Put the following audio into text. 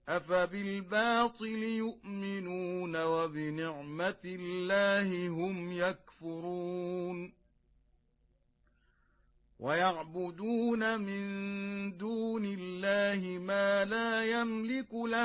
أفبالباطل يؤمنون وبنعمة الله هم يكفرون ويعبدون من دون الله ما لا يملك له